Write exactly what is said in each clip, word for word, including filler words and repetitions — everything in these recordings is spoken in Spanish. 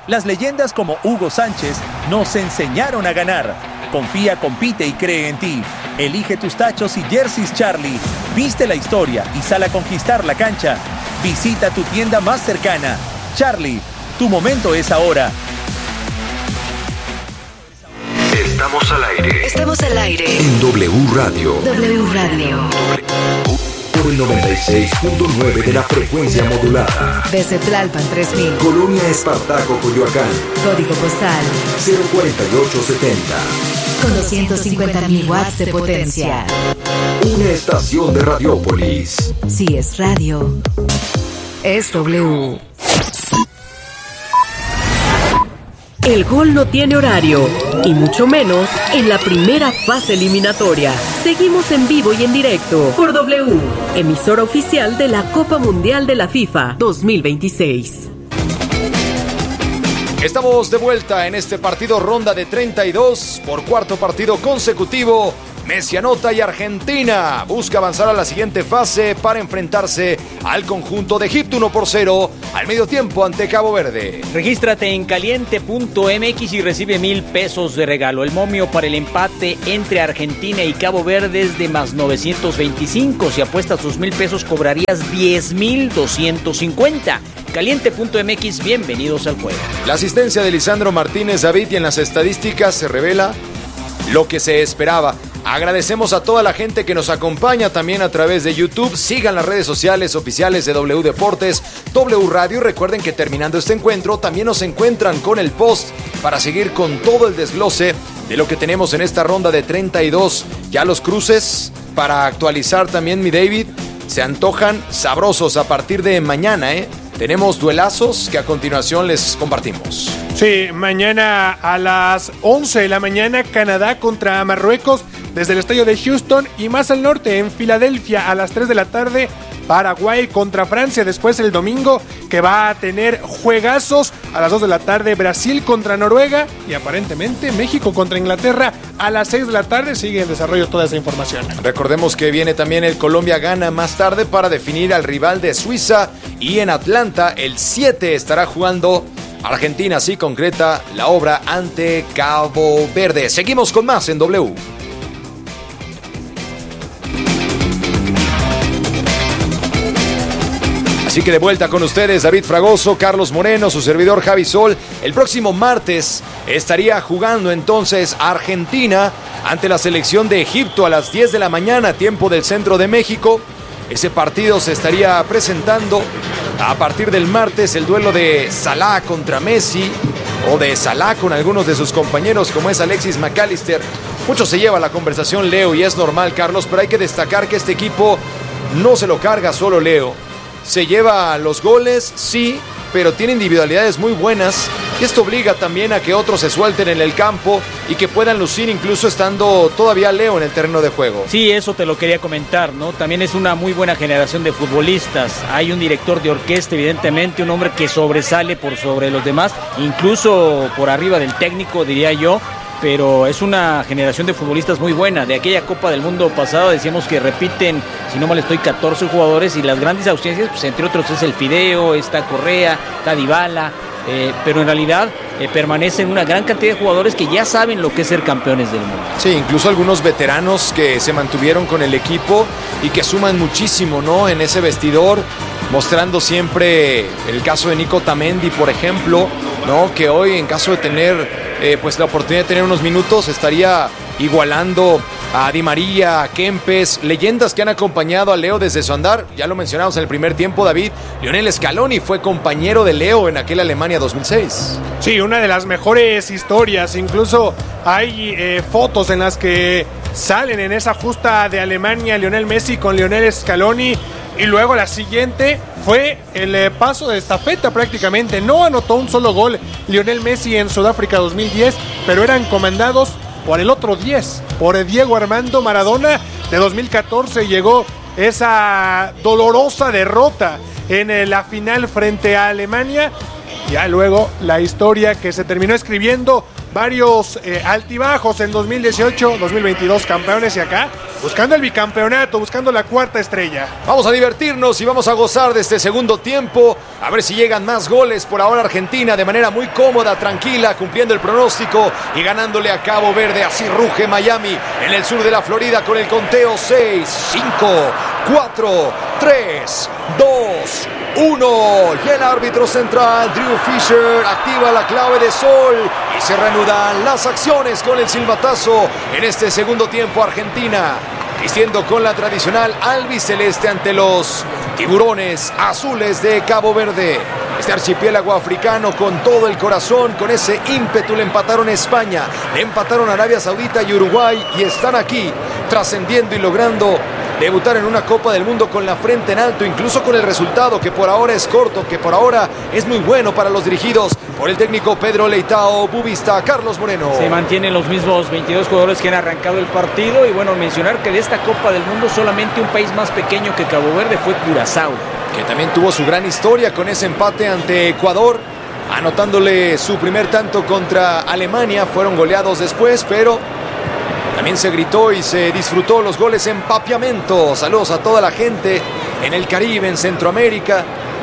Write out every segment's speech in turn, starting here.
Las leyendas como Hugo Sánchez nos enseñaron a ganar. Confía, compite y cree en ti. Elige tus tachos y jerseys Charlie. Viste la historia y sal a conquistar la cancha. Visita tu tienda más cercana. Charlie, tu momento es ahora. Estamos al aire. Estamos al aire. En W Radio. W Radio. Por el noventa y seis punto nueve de la frecuencia modulada. Desde Tlalpan tres mil. Colonia Espartaco, Coyoacán. Código postal cero cuarenta y ocho setenta. Con doscientos cincuenta mil watts de potencia. Una estación de Radiópolis. Si es radio, es W. El gol no tiene horario, y mucho menos en la primera fase eliminatoria. Seguimos en vivo y en directo por W, emisora oficial de la Copa Mundial de la FIFA dos mil veintiséis. Estamos de vuelta en este partido ronda de treinta y dos por cuarto partido consecutivo. Messi anota y Argentina busca avanzar a la siguiente fase para enfrentarse al conjunto de Egipto uno por cero al medio tiempo ante Cabo Verde. Regístrate en caliente punto m x y recibe mil pesos de regalo. El momio para el empate entre Argentina y Cabo Verde es de más novecientos veinticinco. Si apuestas sus mil pesos cobrarías diez mil doscientos cincuenta. caliente punto m x, bienvenidos al juego. La asistencia de Lisandro Martínez, David, y en las estadísticas se revela lo que se esperaba. Agradecemos a toda la gente que nos acompaña también a través de YouTube. Sigan las redes sociales oficiales de W Deportes, W Radio. Recuerden que terminando este encuentro también nos encuentran con el post para seguir con todo el desglose de lo que tenemos en esta ronda de treinta y dos. Ya los cruces para actualizar también, mi David, se antojan sabrosos a partir de mañana, ¿eh? Tenemos duelazos que a continuación les compartimos. Sí, mañana a las once de la mañana, Canadá contra Marruecos desde el estadio de Houston, y más al norte en Filadelfia a las tres de la tarde, Paraguay contra Francia. Después el domingo, que va a tener juegazos a las dos de la tarde, Brasil contra Noruega, y aparentemente México contra Inglaterra a las seis de la tarde. Sigue en desarrollo toda esa información. Recordemos que viene también el Colombia gana más tarde para definir al rival de Suiza, y en Atlanta el siete estará jugando Argentina, sí concreta la obra ante Cabo Verde. Seguimos con más en W. Así que de vuelta con ustedes, David Fragoso, Carlos Moreno, su servidor Javi Sol. El próximo martes estaría jugando entonces Argentina ante la selección de Egipto a las diez de la mañana, tiempo del centro de México. Ese partido se estaría presentando a partir del martes, el duelo de Salah contra Messi, o de Salah con algunos de sus compañeros como es Alexis McAllister. Mucho se lleva la conversación, Leo, y es normal, Carlos, pero hay que destacar que este equipo no se lo carga solo Leo. Se lleva los goles, sí, pero tiene individualidades muy buenas, y esto obliga también a que otros se suelten en el campo y que puedan lucir incluso estando todavía Leo en el terreno de juego. Sí, eso te lo quería comentar, ¿no? También es una muy buena generación de futbolistas. Hay un director de orquesta, evidentemente, un hombre que sobresale por sobre los demás, incluso por arriba del técnico, diría yo. Pero es una generación de futbolistas muy buena. De aquella Copa del Mundo pasada decíamos que repiten, si no mal estoy, catorce jugadores, y las grandes ausencias, pues entre otros es el Fideo, está Correa, está Dybala, eh, pero en realidad eh, permanecen una gran cantidad de jugadores que ya saben lo que es ser campeones del mundo. Sí, incluso algunos veteranos que se mantuvieron con el equipo y que suman muchísimo, ¿no?, en ese vestidor, mostrando siempre el caso de Nico Tamendi, por ejemplo, ¿no?, que hoy, en caso de tener Eh, pues la oportunidad de tener unos minutos, estaría igualando a Di María, a Kempes, leyendas que han acompañado a Leo desde su andar. Ya lo mencionamos en el primer tiempo, David. Lionel Scaloni fue compañero de Leo en aquel Alemania dos mil seis. Sí, una de las mejores historias. Incluso hay eh, fotos en las que salen en esa justa de Alemania Lionel Messi con Lionel Scaloni. Y luego la siguiente fue el eh, paso de estafeta prácticamente. No anotó un solo gol Lionel Messi en Sudáfrica dos mil diez, pero eran comandados por el otro diez, por Diego Armando Maradona. De dos mil catorce llegó esa dolorosa derrota en eh, la final frente a Alemania. Ya luego la historia que se terminó escribiendo varios eh, altibajos en dos mil dieciocho, dos mil veintidós campeones y acá buscando el bicampeonato, buscando la cuarta estrella. Vamos a divertirnos y vamos a gozar de este segundo tiempo, a ver si llegan más goles. Por ahora Argentina de manera muy cómoda, tranquila, cumpliendo el pronóstico y ganándole a Cabo Verde. Así ruge Miami en el sur de la Florida con el conteo seis, cinco, cuatro, tres, dos, uno. Y el árbitro central, Drew Fisher, activa la clave de sol y se reanudan las acciones con el silbatazo en este segundo tiempo. Argentina vistiendo con la tradicional albiceleste ante los tiburones azules de Cabo Verde. Este archipiélago africano con todo el corazón, con ese ímpetu, le empataron a España, le empataron a Arabia Saudita y Uruguay y están aquí trascendiendo y logrando debutar en una Copa del Mundo con la frente en alto, incluso con el resultado que por ahora es corto, que por ahora es muy bueno para los dirigidos por el técnico Pedro Leitao Bubista. Carlos Moreno. Se mantienen los mismos veintidós jugadores que han arrancado el partido y bueno, mencionar que de esta Copa del Mundo solamente un país más pequeño que Cabo Verde fue Curazao, que también tuvo su gran historia con ese empate ante Ecuador, anotándole su primer tanto contra Alemania. Fueron goleados después, pero también se gritó y se disfrutó los goles en Papiamento. Saludos a toda la gente en el Caribe, en Centroamérica,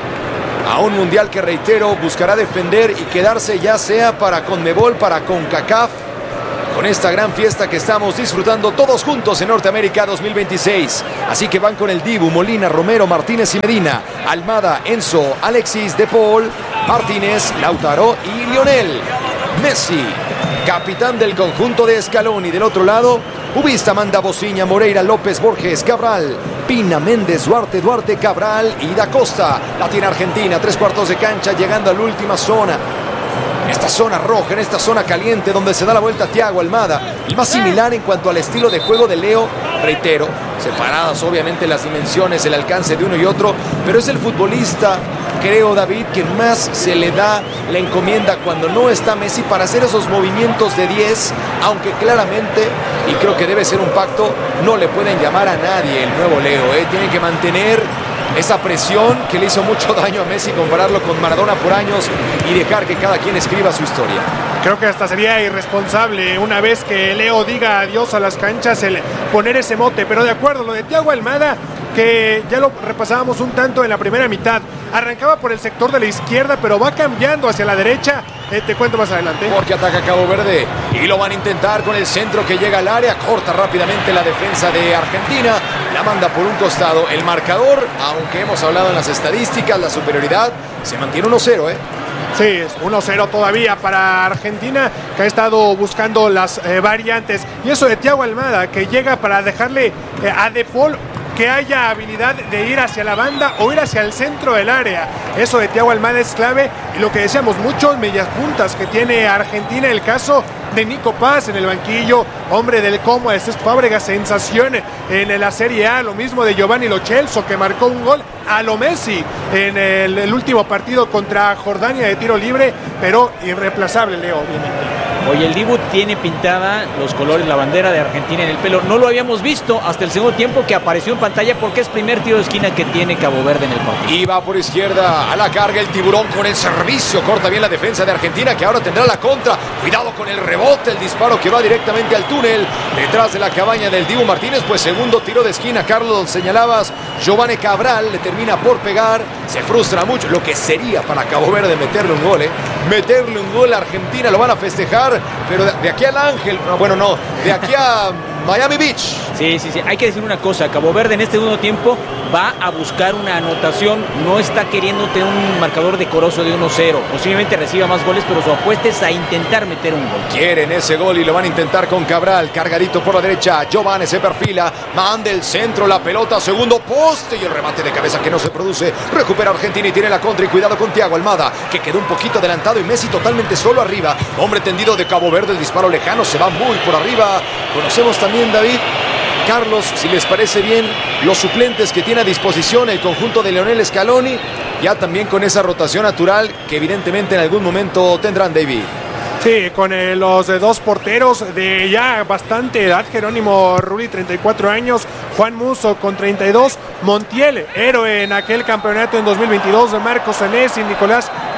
a un mundial que, reitero, buscará defender y quedarse, ya sea para Conmebol, para CONCACAF, con esta gran fiesta que estamos disfrutando todos juntos en Norteamérica dos mil veintiséis. Así que van con el Dibu, Molina, Romero, Martínez y Medina, Almada, Enzo, Alexis, De Paul, Martínez, Lautaro y Lionel Messi, capitán del conjunto de Scaloni. Del otro lado, Ubista, manda Bociña, Moreira, López, Borges, Cabral, Pina, Méndez, Duarte, Duarte, Cabral y Da Costa. La tiene Argentina, tres cuartos de cancha, llegando a la última zona. En esta zona roja, en esta zona caliente, donde se da la vuelta Thiago Almada. El más similar en cuanto al estilo de juego de Leo, reitero, separadas obviamente las dimensiones, el alcance de uno y otro, pero es el futbolista, creo, David, que más se le da la encomienda cuando no está Messi para hacer esos movimientos de diez, aunque claramente, y creo que debe ser un pacto, no le pueden llamar a nadie el nuevo Leo, ¿eh? Tiene que mantener esa presión que le hizo mucho daño a Messi, compararlo con Maradona por años y dejar que cada quien escriba su historia. Creo que hasta sería irresponsable una vez que Leo diga adiós a las canchas el poner ese mote, pero de acuerdo, lo de Thiago Almada, que ya lo repasábamos un tanto en la primera mitad, arrancaba por el sector de la izquierda, pero va cambiando hacia la derecha. Eh, te cuento más adelante. Porque ataca Cabo Verde y lo van a intentar con el centro que llega al área, corta rápidamente la defensa de Argentina, la manda por un costado. El marcador, aunque hemos hablado en las estadísticas, la superioridad se mantiene uno cero, ¿eh? Sí, es uno cero todavía para Argentina, que ha estado buscando las eh, variantes. Y eso de Thiago Almada, que llega para dejarle eh, a De Paul que haya habilidad de ir hacia la banda o ir hacia el centro del área. Eso de Thiago Almada es clave. Y lo que decíamos, muchos medias puntas que tiene Argentina, el caso de Nico Paz en el banquillo, hombre del Como, es Fábregas, sensación en la Serie A, lo mismo de Giovanni Lo Celso, que marcó un gol a lo Messi en el, el último partido contra Jordania de tiro libre, pero irreemplazable Leo, obviamente. Oye, el Dibu tiene pintada los colores, la bandera de Argentina en el pelo. No lo habíamos visto hasta el segundo tiempo que apareció en pantalla, porque es primer tiro de esquina que tiene Cabo Verde en el partido. Y va por izquierda a la carga el tiburón con el servicio. Corta bien la defensa de Argentina, que ahora tendrá la contra. Cuidado con el rebote, el disparo que va directamente al túnel detrás de la cabaña del Dibu Martínez. Pues segundo tiro de esquina, Carlos, señalabas. Giovanni Cabral le termina por pegar. Se frustra mucho. Lo que sería para Cabo Verde meterle un gol, ¿eh? Meterle un gol a Argentina, lo van a festejar. Pero de, de aquí al Ángel, no, bueno, no, de aquí a Miami Beach. Sí, sí, sí, hay que decir una cosa, Cabo Verde en este segundo tiempo va a buscar una anotación, no está queriendo tener un marcador decoroso de uno cero, posiblemente reciba más goles, pero su apuesta es a intentar meter un gol. Quieren ese gol y lo van a intentar con Cabral, cargadito por la derecha, Giovanni se perfila, manda el centro, la pelota, segundo poste y el remate de cabeza que no se produce, recupera Argentina y tiene la contra y cuidado con Thiago Almada, que quedó un poquito adelantado y Messi totalmente solo arriba, hombre tendido de Cabo Verde, el disparo lejano, se va muy por arriba, conocemos también, David, Carlos, si les parece bien, los suplentes que tiene a disposición el conjunto de Lionel Scaloni, ya también con esa rotación natural que evidentemente en algún momento tendrán, David. Sí, con eh, los eh, dos porteros de ya bastante edad, Jerónimo Rulli, treinta y cuatro años, Juan Musso con treinta y dos, Montiel, héroe en aquel campeonato en dos mil veintidós, Marcos Senesi, Nicolás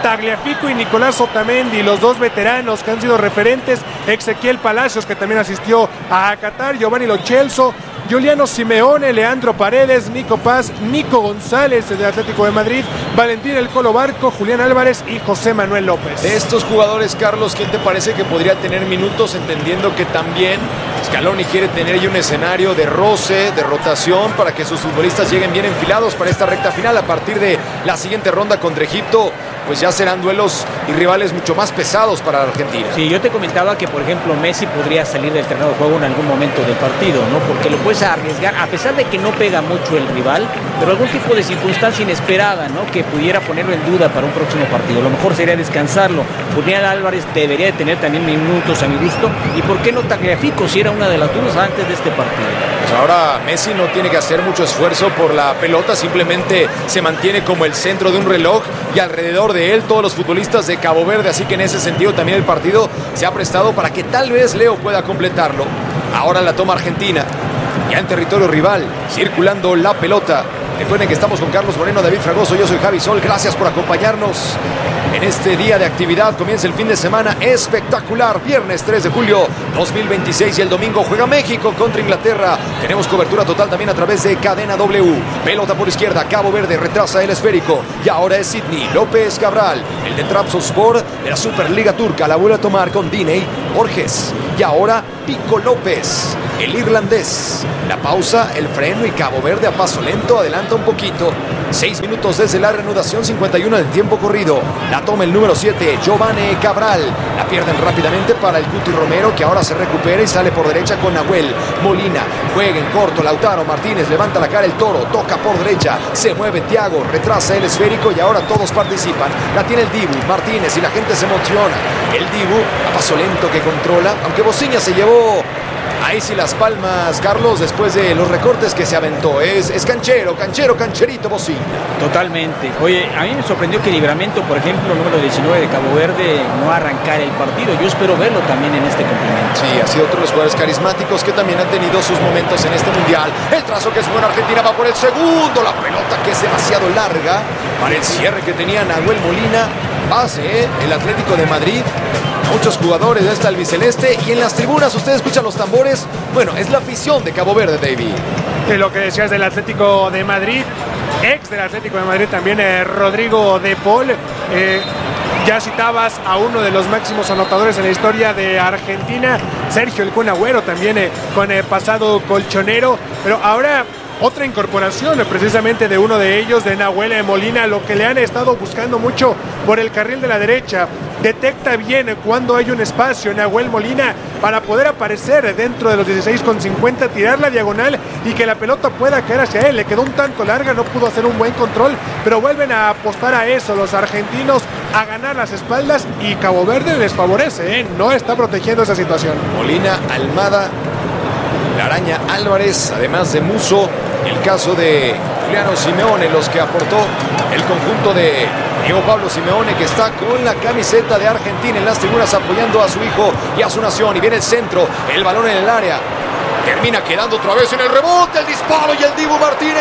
Tagliafico y Nicolás Otamendi, los dos veteranos que han sido referentes, Ezequiel Palacios, que también asistió a Qatar, Giovanni Lo Celso, Giuliano Simeone, Leandro Paredes, Nico Paz, Nico González del Atlético de Madrid, Valentín El Colo Barco, Julián Álvarez y José Manuel López. De estos jugadores, Carlos, ¿quién te parece que podría tener minutos, entendiendo que también Scaloni quiere tener ahí un escenario de roce, de rotación, para que sus futbolistas lleguen bien enfilados para esta recta final? A partir de la siguiente ronda contra Egipto, pues ya serán duelos y rivales mucho más pesados para la Argentina. Sí, yo te comentaba que, por ejemplo, Messi podría salir del terreno de juego en algún momento del partido, ¿no? Porque lo puedes arriesgar, a pesar de que no pega mucho el rival, pero algún tipo de circunstancia inesperada, ¿no? Que pudiera ponerlo en duda para un próximo partido. Lo mejor sería descansarlo. Julián Álvarez debería de tener también minutos a mi gusto. ¿Y por qué no Tagliafico, si era una de las dudas antes de este partido? Pues ahora Messi no tiene que hacer mucho esfuerzo por la pelota, simplemente se mantiene como el centro de un reloj y alrededor de él todos los futbolistas de Cabo Verde, así que en ese sentido también el partido se ha prestado para que tal vez Leo pueda completarlo. Ahora la toma Argentina, ya en territorio rival, circulando la pelota. Recuerden que estamos con Carlos Moreno, David Fragoso, yo soy Javi Sol, gracias por acompañarnos en este día de actividad. Comienza el fin de semana espectacular, viernes tres de julio dos mil veintiséis, y el domingo juega México contra Inglaterra. Tenemos cobertura total también a través de Cadena W. Pelota por izquierda, Cabo Verde retrasa el esférico y ahora es Sidney López Cabral, el de Trabzonspor de la Superliga Turca, la vuelve a tomar con Diney Borges y ahora Pico López, el irlandés. La pausa, el freno y Cabo Verde a paso lento adelanta un poquito. Seis minutos desde la reanudación, cincuenta y uno del tiempo corrido. La toma el número siete, Giovanni Cabral. La pierden rápidamente para el Cuti Romero, que ahora se recupera y sale por derecha con Nahuel Molina. Juega en corto Lautaro Martínez, levanta la cara el Toro, toca por derecha, se mueve Thiago, retrasa el esférico y ahora todos participan. La tiene el Dibu Martínez y la gente se emociona. El Dibu a paso lento que controla, aunque Bociña se llevó ahí sí las palmas, Carlos, después de los recortes que se aventó. Es, es canchero, canchero, cancherito Bociña. Totalmente. Oye, a mí me sorprendió que Livramento, por ejemplo, número diecinueve de Cabo Verde, no arrancara el partido. Yo espero verlo también en este complemento. Sí, ha sido otro de los jugadores carismáticos que también han tenido sus momentos en este mundial. El trazo que es buena Argentina, va por el segundo. La pelota que es demasiado larga para el cierre que tenía Nahuel Molina. Base, ¿eh? El Atlético de Madrid. Muchos jugadores de esta albiceleste, y en las tribunas usted escucha los tambores. Bueno, es la afición de Cabo Verde, David. De lo que decías del Atlético de Madrid, ex del Atlético de Madrid también, eh, Rodrigo de Paul. Eh, ya citabas a uno de los máximos anotadores en la historia de Argentina, Sergio El Kun Agüero, también eh, con el pasado colchonero, pero ahora otra incorporación precisamente de uno de ellos, de Nahuel Molina, lo que le han estado buscando mucho por el carril de la derecha. Detecta bien cuando hay un espacio Nahuel Molina para poder aparecer dentro de los dieciséis con cincuenta, tirar la diagonal y que la pelota pueda caer hacia él. Le quedó un tanto larga, no pudo hacer un buen control, pero vuelven a apostar a eso los argentinos, a ganar las espaldas, y Cabo Verde les favorece, ¿eh? No está protegiendo esa situación. Molina, Almada, la Araña Álvarez, además de Muso, el caso de Giuliano Simeone, los que aportó el conjunto de Diego Pablo Simeone, que está con la camiseta de Argentina en las tribunas apoyando a su hijo y a su nación. Y viene el centro, el balón en el área, termina quedando otra vez en el rebote, el disparo y el Dibu Martínez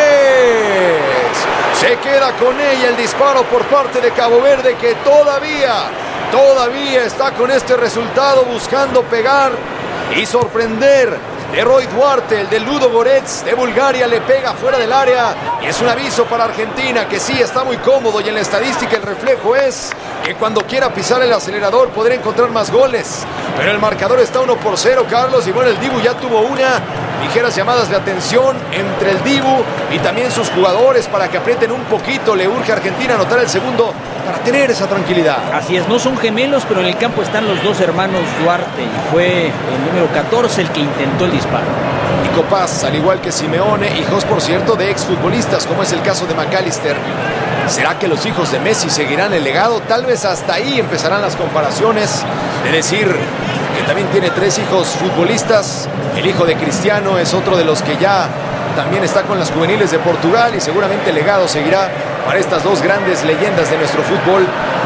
se queda con ella. El disparo por parte de Cabo Verde, que todavía, todavía está con este resultado, buscando pegar y sorprender. De Roy Duarte, el de Ludo Goretz de Bulgaria, le pega fuera del área y es un aviso para Argentina, que sí está muy cómodo, y en la estadística el reflejo es que cuando quiera pisar el acelerador podrá encontrar más goles, pero el marcador está uno por cero, Carlos, y bueno, el Dibu ya tuvo una. Ligeras llamadas de atención entre el Dibu y también sus jugadores para que aprieten un poquito. Le urge a Argentina anotar el segundo para tener esa tranquilidad. Así es, no son gemelos, pero en el campo están los dos hermanos Duarte, y fue el número catorce el que intentó el disparo. Nico Paz, al igual que Simeone, hijos por cierto de exfutbolistas, como es el caso de McAllister. ¿Será que los hijos de Messi seguirán el legado? Tal vez hasta ahí empezarán las comparaciones, de decir que también tiene tres hijos futbolistas. El hijo de Cristiano es otro de los que ya también está con las juveniles de Portugal, y seguramente el legado seguirá para estas dos grandes leyendas de nuestro fútbol.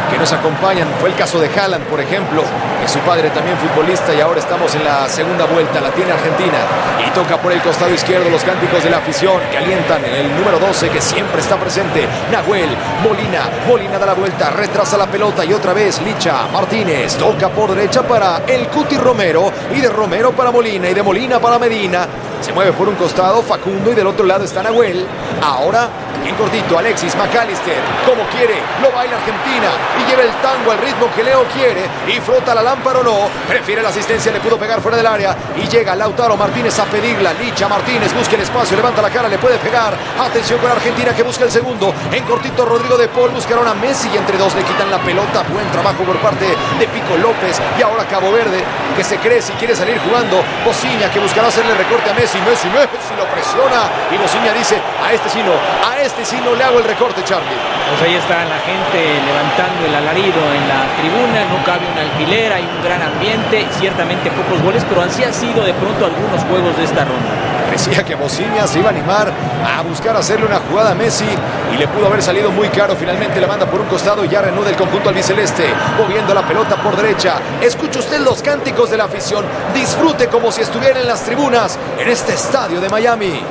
que nos acompañan. Fue el caso de Haaland, por ejemplo, que su padre también futbolista, y ahora estamos en la segunda vuelta. La tiene Argentina y toca por el costado izquierdo los cánticos de la afición que alientan en el número doce, que siempre está presente. Nahuel Molina, Molina da la vuelta, retrasa la pelota y otra vez Licha Martínez toca por derecha para el Cuti Romero, y de Romero para Molina, y de Molina para Medina. Se mueve por un costado Facundo y del otro lado está Nahuel. Ahora en cortito Alexis McAllister, como quiere, lo baila Argentina y lleva el tango al ritmo que Leo quiere, y frota la lámpara o no, prefiere la asistencia, le pudo pegar fuera del área y llega Lautaro Martínez a pedirla. Licha Martínez busca el espacio, levanta la cara, le puede pegar. Atención con Argentina que busca el segundo. En cortito Rodrigo de Paul, buscaron a Messi y entre dos le quitan la pelota. Buen trabajo por parte de Pico López. Y ahora Cabo Verde, que se cree si quiere salir jugando. Bociña, que buscará hacerle recorte a Messi. Messi, Messi lo presiona y Bociña dice: a este sí no, a este sí no le hago el recorte, Charlie. Pues ahí está la gente levantando el alarido en la tribuna. No cabe un alfiler, hay un gran ambiente, ciertamente pocos goles, pero así ha sido de pronto algunos juegos de esta ronda. Parecía que Bociña se iba a animar a buscar hacerle una jugada a Messi y le pudo haber salido muy caro. Finalmente la manda por un costado y ya reanuda el conjunto albiceleste, moviendo la pelota por derecha. Escuche usted los cánticos de la afición, disfrute como si estuviera en las tribunas en este estadio de Miami.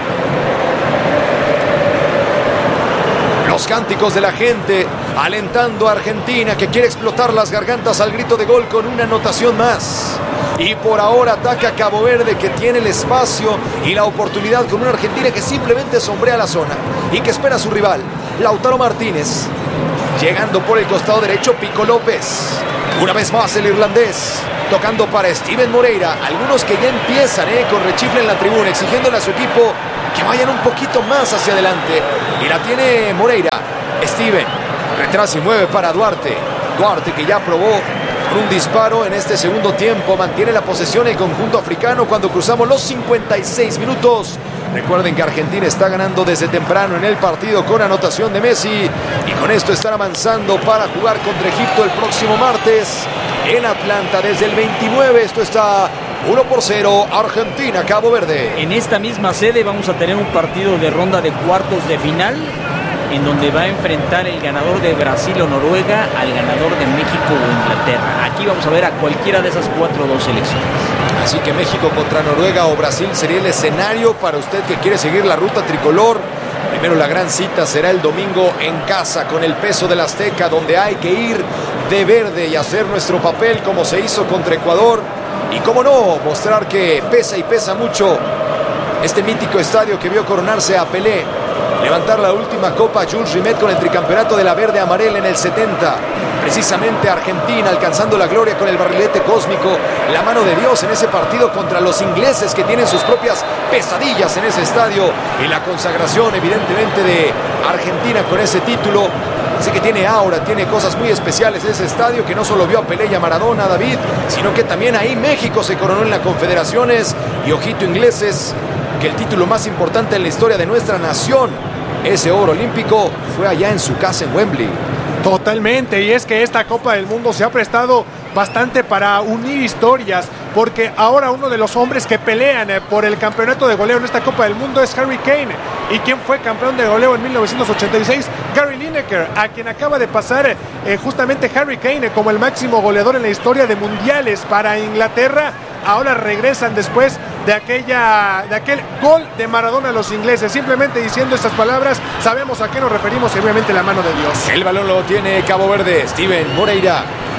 Los cánticos de la gente alentando a Argentina, que quiere explotar las gargantas al grito de gol con una anotación más. Y por ahora ataca Cabo Verde, que tiene el espacio y la oportunidad con una Argentina que simplemente sombrea la zona y que espera a su rival. Lautaro Martínez llegando por el costado derecho. Pico López, una vez más el irlandés, tocando para Steven Moreira. Algunos que ya empiezan eh, con rechifle en la tribuna, exigiéndole a su equipo que vayan un poquito más hacia adelante. Y la tiene Moreira. Steven retrasa y mueve para Duarte. Duarte, que ya probó con un disparo en este segundo tiempo. Mantiene la posesión el conjunto africano cuando cruzamos los cincuenta y seis minutos. Recuerden que Argentina está ganando desde temprano en el partido con anotación de Messi, y con esto están avanzando para jugar contra Egipto el próximo martes en Atlanta desde el veintinueve. Esto está uno por cero, Argentina, Cabo Verde. En esta misma sede vamos a tener un partido de ronda de cuartos de final, en donde va a enfrentar el ganador de Brasil o Noruega al ganador de México o Inglaterra. Aquí vamos a ver a cualquiera de esas cuatro o dos selecciones. Así que México contra Noruega o Brasil sería el escenario para usted que quiere seguir la ruta tricolor. Primero la gran cita será el domingo en casa con el peso del Azteca, donde hay que ir de verde y hacer nuestro papel como se hizo contra Ecuador. Y cómo no, mostrar que pesa y pesa mucho este mítico estadio que vio coronarse a Pelé, levantar la última copa a Jules Rimet con el tricampeonato de la verde amarela en el setenta. Precisamente Argentina alcanzando la gloria con el barrilete cósmico, la mano de Dios en ese partido contra los ingleses, que tienen sus propias pesadillas en ese estadio, y la consagración evidentemente de Argentina con ese título. Así que tiene aura, tiene cosas muy especiales ese estadio, que no solo vio a Pelé y a Maradona, David, sino que también ahí México se coronó en la Confederaciones. Y ojito, ingleses, que el título más importante en la historia de nuestra nación, ese oro olímpico, fue allá en su casa en Wembley. Totalmente, y es que esta Copa del Mundo se ha prestado bastante para unir historias, porque ahora uno de los hombres que pelean por el campeonato de goleo en esta Copa del Mundo es Harry Kane. ¿Y quién fue campeón de goleo en mil novecientos ochenta y seis? Gary Lineker, a quien acaba de pasar eh, justamente Harry Kane como el máximo goleador en la historia de mundiales para Inglaterra. Ahora regresan después de aquella de aquel gol de Maradona a los ingleses. Simplemente diciendo estas palabras, sabemos a qué nos referimos, y obviamente la mano de Dios. El balón lo tiene Cabo Verde, Steven Moreira.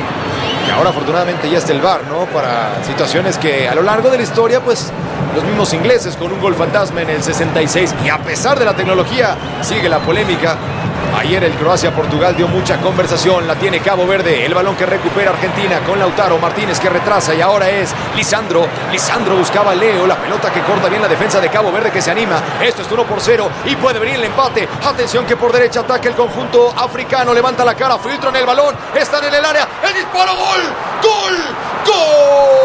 Y ahora afortunadamente ya está el V A R, ¿no? Para situaciones que a lo largo de la historia, pues los mismos ingleses con un gol fantasma en el sesenta y seis. Y a pesar de la tecnología, sigue la polémica. Ayer el Croacia-Portugal dio mucha conversación. La tiene Cabo Verde. El balón que recupera Argentina con Lautaro Martínez, que retrasa, y ahora es Lisandro. Lisandro buscaba a Leo. La pelota que corta bien la defensa de Cabo Verde, que se anima. Esto es uno por cero y puede venir el empate. Atención que por derecha ataca el conjunto africano. Levanta la cara, filtran el balón. Están en el área. El disparo. ¡Gol!